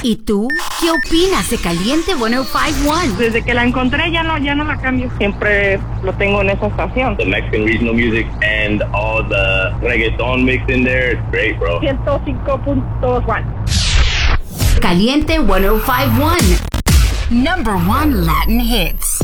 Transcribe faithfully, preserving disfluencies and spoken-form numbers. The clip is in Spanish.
¿Y tú? ¿Qué opinas de Caliente ciento cincuenta y uno? Desde que la encontré ya no, ya no la cambio. Siempre lo tengo en esa estación. The Mexican regional music and all the reggaeton mixed in there. It's great, bro. ciento cinco punto uno. Caliente ciento cincuenta y uno. Number one Latin hits.